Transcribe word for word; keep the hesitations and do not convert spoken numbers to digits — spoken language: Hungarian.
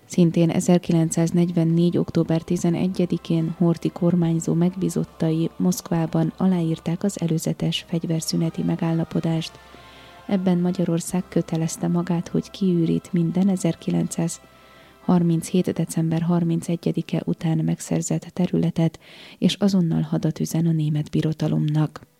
Szintén ezerkilencszáznegyvennégy. október tizenegyedikén Horthy kormányzó megbízottai Moszkvában aláírták az előzetes fegyverszüneti megállapodást. Ebben Magyarország kötelezte magát, hogy kiürít minden ezerkilencszázharminchét. december harmincegyedike után megszerzett területet, és azonnal hadat üzen a német birodalomnak.